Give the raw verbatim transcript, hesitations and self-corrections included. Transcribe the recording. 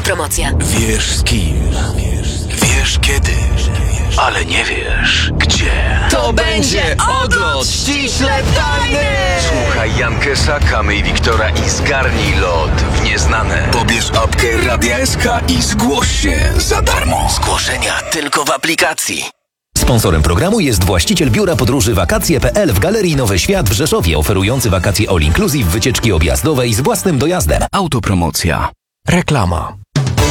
Autopromocja. Wiesz z kim, wiesz kiedy, ale nie wiesz gdzie. To będzie odlot ściśle tajny! Słuchaj Jankesa, Kamy i Wiktora i zgarnij lot w nieznane. Pobierz apkę Radia S K i zgłoś się za darmo. Zgłoszenia tylko w aplikacji. Sponsorem programu jest właściciel biura podróży wakacje kropka p l w Galerii Nowy Świat w Rzeszowie, oferujący wakacje all inclusive, wycieczki objazdowe i z własnym dojazdem. Autopromocja. Reklama.